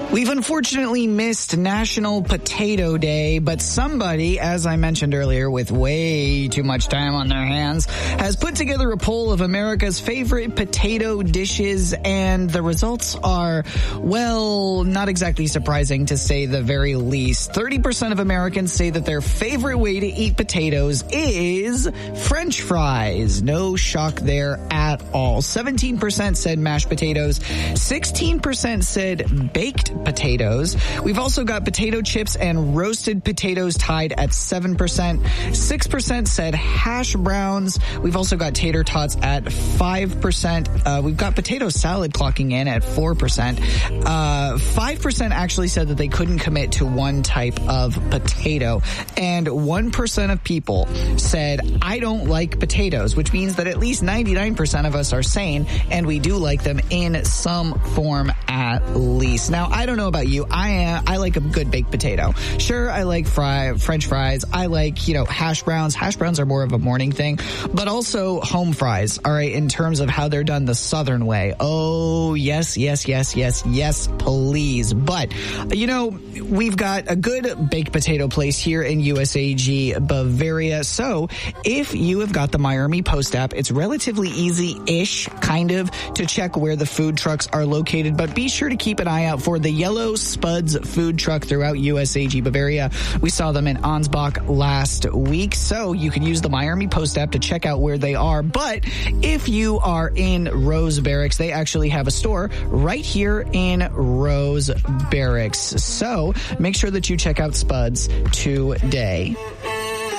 We've unfortunately missed National Potato Day, but somebody, as I mentioned earlier, with way too much time on their hands, has put together a poll of America's favorite potato dishes, and the results are, well, not exactly surprising to say the very least. 30% of Americans say that their favorite way to eat potatoes is French fries. No shock there at all. 17% said mashed potatoes. 16% said baked potatoes. We've also got potato chips and roasted potatoes tied at 7%. 6% said hash browns. We've also got tater tots at 5%. We've got potato salad clocking in at 4%. 5% actually said that they couldn't commit to one type of potato. And 1% of people said, I don't like potatoes, which means that at least 99% of us are sane, and we do like them in some form at least. Now, I don't know about you. I like a good baked potato. Sure, I like French fries. I like, hash browns. Hash browns are more of a morning thing, but also home fries, all right, in terms of how they're done the Southern way. Oh, yes, please. But, we've got a good baked potato place here in USAG Bavaria. So if you have got the Miami Post app, it's relatively easy-ish, kind of, to check where the food trucks are located, but be sure to keep an eye out for the Yellow Spuds food truck throughout USAG Bavaria. We saw them in Ansbach last week, so you can use the Miami Post app to check out where they are. But if you are in Rose Barracks, they actually have a store right here in Rose Barracks. So make sure that you check out Spuds today.